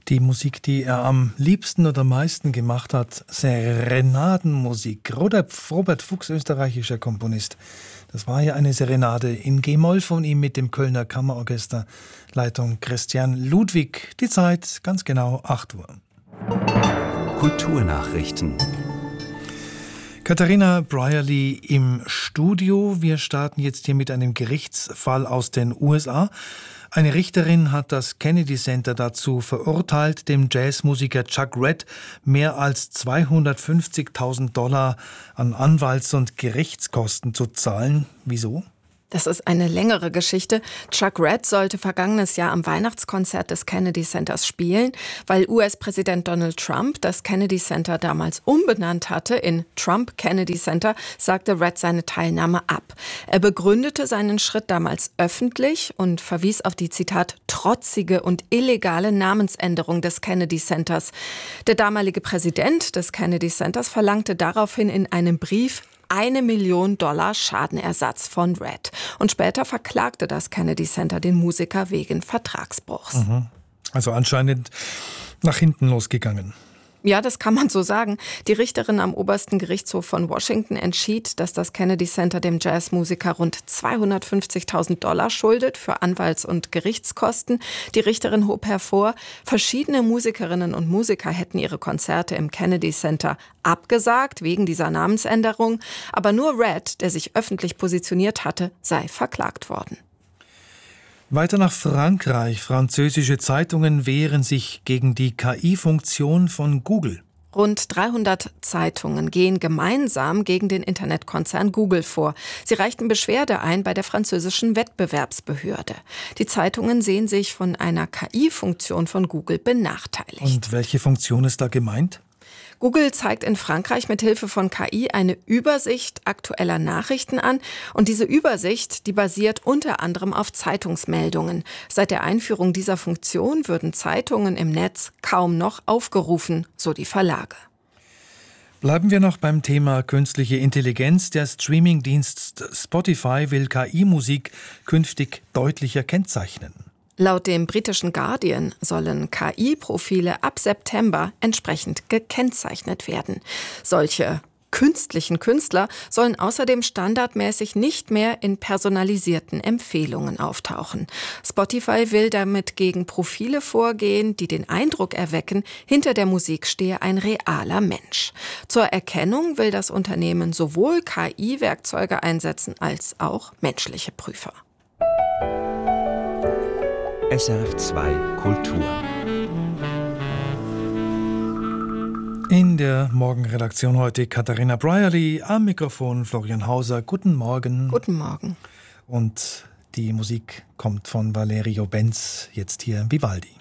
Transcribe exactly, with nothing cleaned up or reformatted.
Die Musik, die er am liebsten oder meisten gemacht hat, Serenadenmusik. Robert, Robert Fuchs, österreichischer Komponist. Das war ja eine Serenade in G-Moll von ihm mit dem Kölner Kammerorchester. Leitung Christian Ludwig. Die Zeit ganz genau acht Uhr. Kulturnachrichten. Katharina Brierley im Studio. Wir starten jetzt hier mit einem Gerichtsfall aus den U S A. Eine Richterin hat das Kennedy Center dazu verurteilt, dem Jazzmusiker Chuck Redd mehr als zweihundertfünfzigtausend Dollar an Anwalts- und Gerichtskosten zu zahlen. Wieso? Das ist eine längere Geschichte. Chuck Redd sollte vergangenes Jahr am Weihnachtskonzert des Kennedy Centers spielen. Weil U S-Präsident Donald Trump das Kennedy Center damals umbenannt hatte in Trump Kennedy Center, sagte Redd seine Teilnahme ab. Er begründete seinen Schritt damals öffentlich und verwies auf die, Zitat, trotzige und illegale Namensänderung des Kennedy Centers. Der damalige Präsident des Kennedy Centers verlangte daraufhin in einem Brief eine Million Dollar Schadenersatz von Redd. Und später verklagte das Kennedy Center den Musiker wegen Vertragsbruchs. Mhm. Also anscheinend nach hinten losgegangen. Ja, das kann man so sagen. Die Richterin am obersten Gerichtshof von Washington entschied, dass das Kennedy Center dem Jazzmusiker rund zweihundertfünfzigtausend Dollar schuldet für Anwalts- und Gerichtskosten. Die Richterin hob hervor, verschiedene Musikerinnen und Musiker hätten ihre Konzerte im Kennedy Center abgesagt wegen dieser Namensänderung. Aber nur Redd, der sich öffentlich positioniert hatte, sei verklagt worden. Weiter nach Frankreich. Französische Zeitungen wehren sich gegen die K I-Funktion von Google. Rund dreihundert Zeitungen gehen gemeinsam gegen den Internetkonzern Google vor. Sie reichten Beschwerde ein bei der französischen Wettbewerbsbehörde. Die Zeitungen sehen sich von einer K I-Funktion von Google benachteiligt. Und welche Funktion ist da gemeint? Google zeigt in Frankreich mit Hilfe von K I eine Übersicht aktueller Nachrichten an. Und diese Übersicht, die basiert unter anderem auf Zeitungsmeldungen. Seit der Einführung dieser Funktion würden Zeitungen im Netz kaum noch aufgerufen, so die Verlage. Bleiben wir noch beim Thema künstliche Intelligenz. Der Streamingdienst Spotify will K I-Musik künftig deutlicher kennzeichnen. Laut dem britischen Guardian sollen K I-Profile ab September entsprechend gekennzeichnet werden. Solche künstlichen Künstler sollen außerdem standardmäßig nicht mehr in personalisierten Empfehlungen auftauchen. Spotify will damit gegen Profile vorgehen, die den Eindruck erwecken, hinter der Musik stehe ein realer Mensch. Zur Erkennung will das Unternehmen sowohl K I-Werkzeuge einsetzen als auch menschliche Prüfer. S R F zwei Kultur. In der Morgenredaktion heute Katharina Brierley, am Mikrofon Florian Hauser. Guten Morgen. Guten Morgen. Und die Musik kommt von Valerio Benz, jetzt hier Vivaldi.